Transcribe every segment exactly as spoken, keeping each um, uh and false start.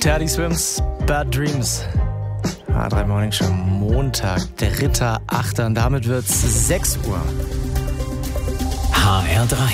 Teddy Swims, Bad Dreams. H drei Morning Show, Montag, dritter achter Und damit wird's sechs Uhr. H R drei.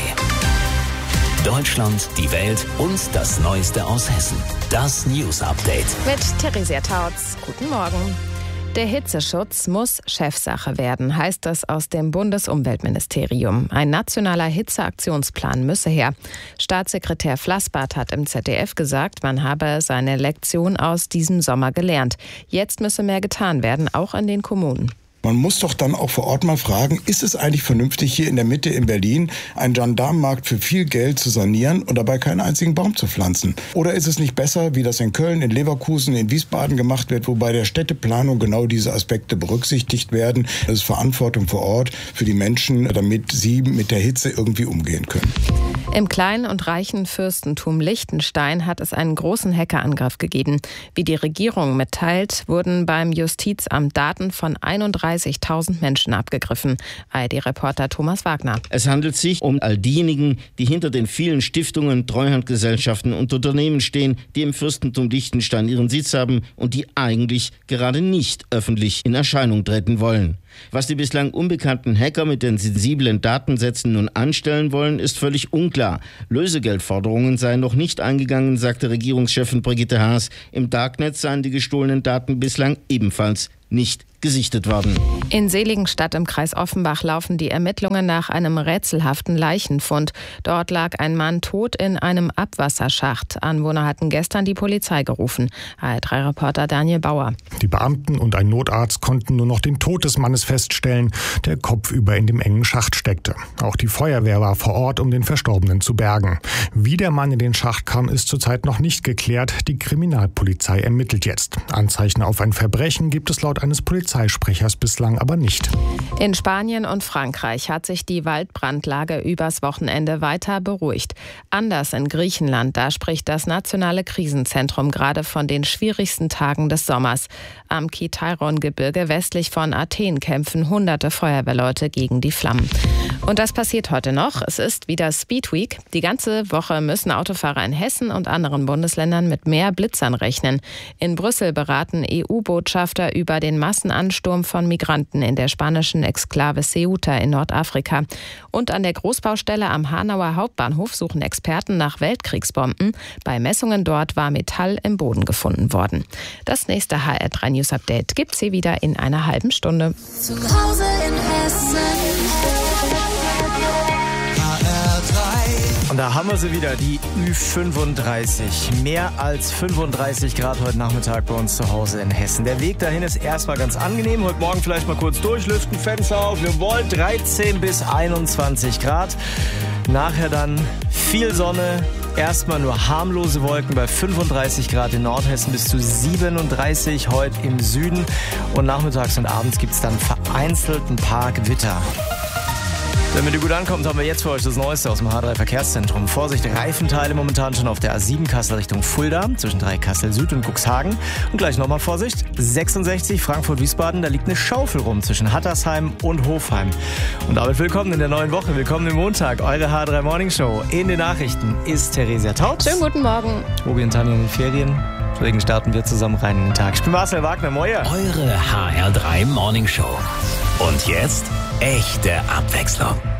Deutschland, die Welt und das Neueste aus Hessen. Das News Update. Mit Theresia Tautz. Guten Morgen. Der Hitzeschutz muss Chefsache werden, heißt es aus dem Bundesumweltministerium. Ein nationaler Hitzeaktionsplan müsse her. Staatssekretär Flassbart hat im Z D F gesagt, man habe seine Lektion aus diesem Sommer gelernt. Jetzt müsse mehr getan werden, auch in den Kommunen. Man muss doch dann auch vor Ort mal fragen, ist es eigentlich vernünftig, hier in der Mitte in Berlin einen Gendarmenmarkt für viel Geld zu sanieren und dabei keinen einzigen Baum zu pflanzen? Oder ist es nicht besser, wie das in Köln, in Leverkusen, in Wiesbaden gemacht wird, wo bei der Städteplanung genau diese Aspekte berücksichtigt werden? Das ist Verantwortung vor Ort für die Menschen, damit sie mit der Hitze irgendwie umgehen können. Im kleinen und reichen Fürstentum Liechtenstein hat es einen großen Hackerangriff gegeben. Wie die Regierung mitteilt, wurden beim Justizamt Daten von einunddreißigtausend Menschen abgegriffen. A R D-Reporter Thomas Wagner. Es handelt sich um all diejenigen, die hinter den vielen Stiftungen, Treuhandgesellschaften und Unternehmen stehen, die im Fürstentum Liechtenstein ihren Sitz haben und die eigentlich gerade nicht öffentlich in Erscheinung treten wollen. Was die bislang unbekannten Hacker mit den sensiblen Datensätzen nun anstellen wollen, ist völlig unklar. Lösegeldforderungen seien noch nicht eingegangen, sagte Regierungschefin Brigitte Haas. Im Darknet seien die gestohlenen Daten bislang ebenfalls nicht gesichtet worden. In Seligenstadt im Kreis Offenbach laufen die Ermittlungen nach einem rätselhaften Leichenfund. Dort lag ein Mann tot in einem Abwasserschacht. Anwohner hatten gestern die Polizei gerufen. H R drei-Reporter Daniel Bauer. Die Beamten und ein Notarzt konnten nur noch den Tod des Mannes feststellen, der kopfüber in dem engen Schacht steckte. Auch die Feuerwehr war vor Ort, um den Verstorbenen zu bergen. Wie der Mann in den Schacht kam, ist zurzeit noch nicht geklärt. Die Kriminalpolizei ermittelt jetzt. Anzeichen auf ein Verbrechen gibt es laut eines Polizeisprechers bislang aber nicht. In Spanien und Frankreich hat sich die Waldbrandlage übers Wochenende weiter beruhigt. Anders in Griechenland, da spricht das nationale Krisenzentrum gerade von den schwierigsten Tagen des Sommers. Am Kitairon-Gebirge westlich von Athen kämpfen hunderte Feuerwehrleute gegen die Flammen. Und das passiert heute noch. Es ist wieder Speed Week. Die ganze Woche müssen Autofahrer in Hessen und anderen Bundesländern mit mehr Blitzern rechnen. In Brüssel beraten E U-Botschafter über den Massenansturm von Migranten in der spanischen Exklave Ceuta in Nordafrika. Und an der Großbaustelle am Hanauer Hauptbahnhof suchen Experten nach Weltkriegsbomben. Bei Messungen dort war Metall im Boden gefunden worden. Das nächste H R drei News Update gibt's hier wieder in einer halben Stunde. Zu Hause in Hessen. Und da haben wir sie wieder, die Ü fünfunddreißig. Mehr als fünfunddreißig Grad heute Nachmittag bei uns zu Hause in Hessen. Der Weg dahin ist erstmal ganz angenehm. Heute Morgen vielleicht mal kurz durchlüften, Fenster auf. Wir wollen dreizehn bis einundzwanzig Grad. Nachher dann viel Sonne. Erstmal nur harmlose Wolken bei fünfunddreißig Grad in Nordhessen bis zu siebenunddreißig heute im Süden. Und nachmittags und abends gibt es dann vereinzelt ein paar Gewitter. Damit ihr gut ankommt, haben wir jetzt für euch das Neueste aus dem H drei Verkehrszentrum. Vorsicht, Reifenteile momentan schon auf der A sieben Kassel Richtung Fulda, zwischen drei Kassel Süd und Cuxhagen. Und gleich nochmal Vorsicht, sechsundsechzig Frankfurt-Wiesbaden, da liegt eine Schaufel rum zwischen Hattersheim und Hofheim. Und damit willkommen in der neuen Woche, willkommen im Montag, eure H drei Morning Show. In den Nachrichten ist Theresia Tautz. Schönen guten Morgen. Tobi und Tanja in den Ferien. Deswegen starten wir zusammen rein in den Tag. Ich bin Marcel Wagner, moin. Eure H R drei Morning Show. Und jetzt echte Abwechslung.